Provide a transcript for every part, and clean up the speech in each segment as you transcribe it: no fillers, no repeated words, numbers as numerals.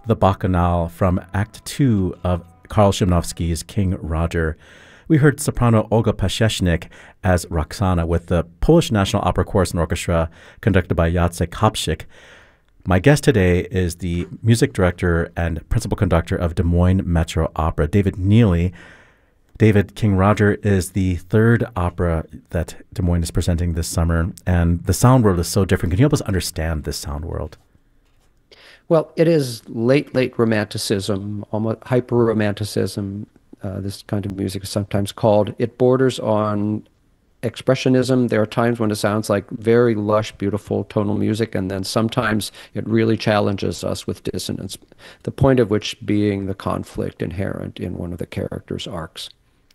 the Bacchanal from Act 2 of Karl Szymanowski's King Roger. We heard soprano Olga Pasiecznik as Roxana with the Polish National Opera Chorus and Orchestra conducted by Jacek Hapsik. My guest today is the music director and principal conductor of Des Moines Metro Opera, David Neely. David, King Roger is the third opera that Des Moines is presenting this summer, and the sound world is so different. Can you help us understand this sound world? Well, it is late romanticism, almost hyper-romanticism. This kind of music is sometimes called. It borders on expressionism. There are times when it sounds like very lush, beautiful tonal music, and then sometimes it really challenges us with dissonance, the point of which being the conflict inherent in one of the characters' arcs.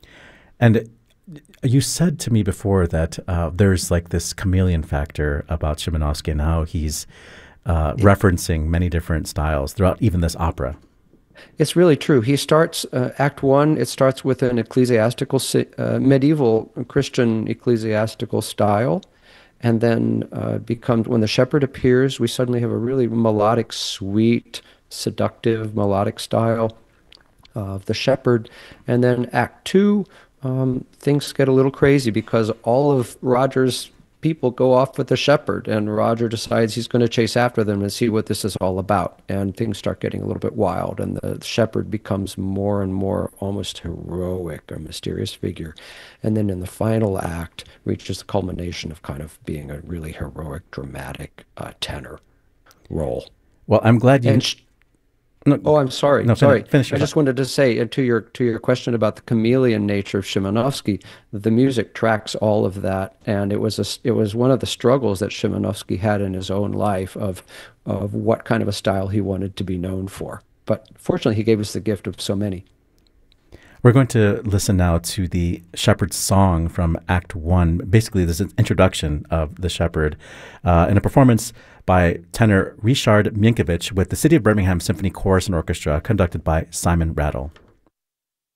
And you said to me before that there's like this chameleon factor about Szymanowski and how he's referencing many different styles throughout even this opera. It's really true. He starts, Act 1, it starts with an ecclesiastical, medieval Christian ecclesiastical style, and then becomes, when the shepherd appears, we suddenly have a really melodic, sweet, seductive melodic style of the shepherd. And then Act 2, things get a little crazy because all of Roger's people go off with the shepherd, and Roger decides he's going to chase after them and see what this is all about. And things start getting a little bit wild, and the shepherd becomes more and more almost heroic, a mysterious figure. And then in the final act, reaches the culmination of kind of being a really heroic, dramatic tenor role. Well, I'm glad you... Oh, I'm sorry. No, sorry. Finish I just wanted to say, to your question about the chameleon nature of Szymanowski, the music tracks all of that, and it was one of the struggles that Szymanowski had in his own life of what kind of a style he wanted to be known for. But fortunately, he gave us the gift of so many. We're going to listen now to the Shepherd's Song from Act 1. Basically, this is an introduction of the shepherd in a performance by tenor Ryszard Mienkiewicz with the City of Birmingham Symphony Chorus and Orchestra, conducted by Simon Rattle.